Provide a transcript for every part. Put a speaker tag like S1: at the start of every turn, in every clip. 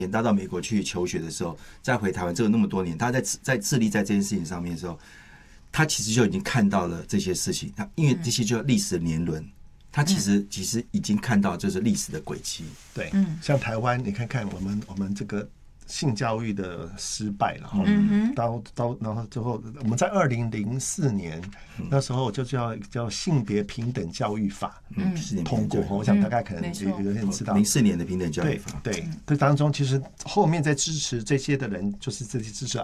S1: 他到美国去求学的时候，再回台湾，这个那么多年，他在致力在这件事情上面的时候，他其实就已经看到了这些事情。他因为这些就是历史的年轮，他其实已经看到就是历史的轨迹。
S2: 对，像台湾，你看看我们这个性教育的失败了，然后之后，我们在2004年那时候就叫性别平等教育法通过，我想大概可能有点知道
S1: 04年的平等教育法。
S2: 对，这当中其实后面在支持这些的人，就是这些支持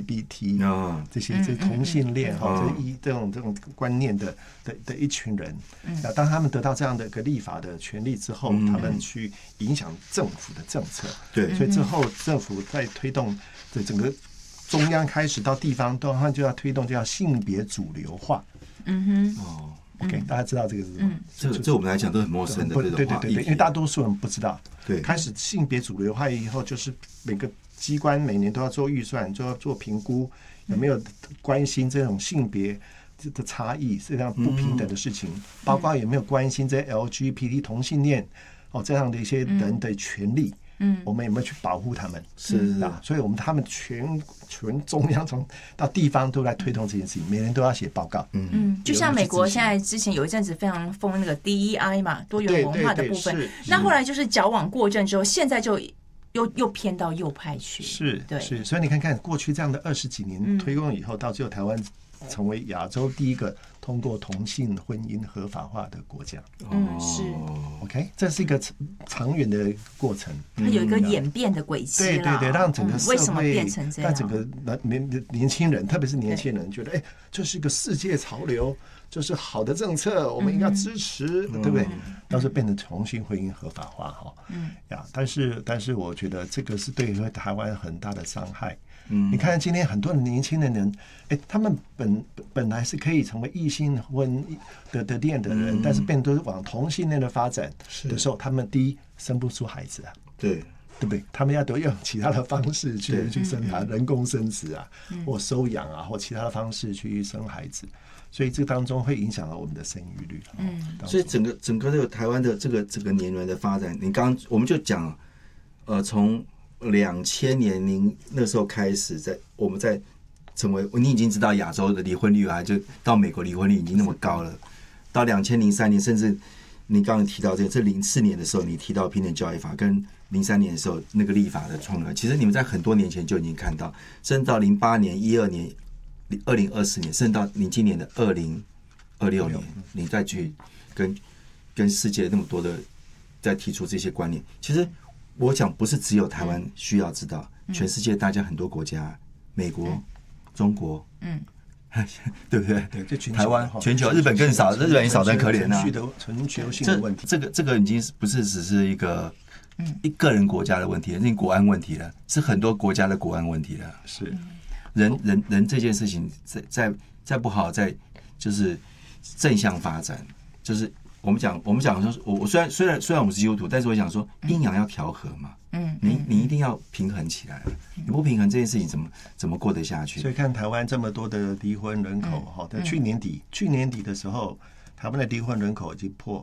S2: LGBT 这些同性恋这种观念的一群人。当他们得到这样的一个立法的权利之后，他们去影响政府的政策。
S1: 对，
S2: 所以之后政府在推动的整个中央开始到地方，他们就要推动叫性别主流化。OK， 大家知道这个是什么？
S1: 这我们来讲都很陌生的这种话。
S2: 对，因为大多数人不知道。
S1: 对，
S2: 开始性别主流化以后，就是每个机关每年都要做预算，就要做评估，有没有关心这种性别的差异、这样不平等的事情，包括有没有关心这 LGBT 同性恋这样的一些人的权利。我们有没有去保护他们？
S1: 是
S2: 啊，所以他们全中央从到地方都在推动这件事情，每人都要写报告。
S3: 就像美国现在之前有一阵子非常疯那个 DEI 嘛，多元文化的部分，那后来就是矫枉过正之后，现在就又偏到右派去。
S2: 是，所以你看看过去这样的20几年推动以后，到最后台湾成为亚洲第一个通过同性婚姻合法化的国家。
S3: 是
S2: OK， 这是一个长远的过程，
S3: 它有一个演变的轨迹。
S2: 对，让整个社会
S3: 为什么变成这样？
S2: 让整个年轻人，特别是年轻人，觉得这是一个世界潮流，这是好的政策，我们应该支持，对不对？到时候变成同性婚姻合法化但是我觉得这个是对台湾很大的伤害。你看今天很多年轻的人，他们本来是可以成为异性婚的恋的人，但是变都是往同性恋的发展的时候，他们第一生不出孩子啊，对不对？他们都用其他的方式去生孩，人工生殖啊，或收养啊，或其他的方式去生孩子，所以这当中会影响到我们的生育率。
S1: 所以整个这个台湾的这个年轮的发展，我们就讲，从2000年您那时候开始，我们在成为你已经知道亚洲的离婚率啊，就到美国离婚率已经那么高了。到2003年，甚至你刚刚提到这04年的时候，你提到平等教育法，跟03年的时候那个立法的创立，其实你们在很多年前就已经看到，甚至到08年、12年、2020年，甚至到你今年的2026年，你再去跟世界那么多的再提出这些观念，其实。我想不是只有台湾需要知道，全世界大家很多国家，美国、中国，对不对？对，台湾、全球，日本更少，日本也少得可怜啊。
S2: 全球性的问题，
S1: 这个已经不是只是一个人国家的问题了，是国安问题了，是很多国家的国安问题了。
S2: 是
S1: 人这件事情，再不好，就是正向发展，就是我们讲说，我虽然我们是基督徒，但是我想说阴阳要调和嘛。你一定要平衡起来，你不平衡这件事情怎么过得下去？
S2: 所以看台湾这么多的离婚人口，在去年底的时候，台湾的离婚人口已经破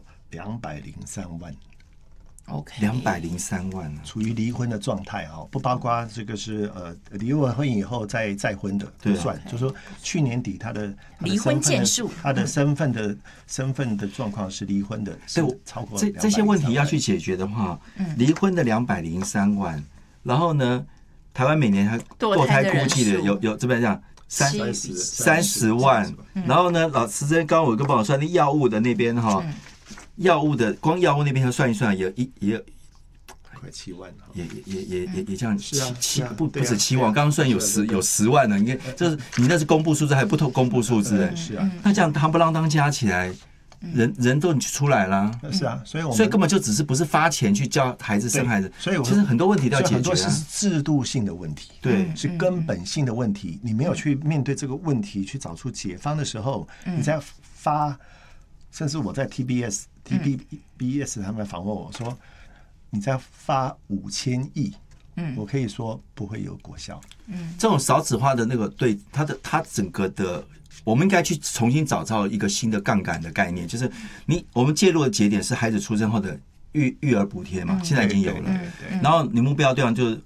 S2: 203万。
S3: OK，
S1: 203万
S2: 处于离婚的状态不包括这个是离完婚以后再婚的不算，就是说去年底他的
S3: 离婚件数，
S2: 他的身份的状况是离婚的，是超过
S1: 这些问题要去解决的话，离婚的203万，然后呢，台湾每年还堕胎哭泣的有这边讲30万，然后呢，老师刚刚我有个帮我算，那药物的那边药物的光药物那边算一算也
S2: 快7万，
S1: 也这样不止7万，
S2: 啊、
S1: 刚刚算有10万了。你看，就是你那是公布数字，还不公布数字，
S2: 是啊。
S1: 那这样夯不啷当加起来，人都出来了，
S2: 是啊。所以
S1: 根本就只是不是发钱去教孩子生孩子，
S2: 所以
S1: 其实很多问题都要解决，
S2: 很多是制度性的问题，
S1: 对，
S2: 是根本性的问题。你没有去面对这个问题，去找出解方的时候，你在发，甚至我在 TBS 他们访问我说，你再发5000亿，我可以说不会有果效。
S1: 这种少子化的那个对它整个的，我们应该去重新找到一个新的杠杆的概念，就是我们介入的节点是孩子出生后的育儿补贴嘛，现在已经有了。
S2: 对。
S1: 然后你目标对象就是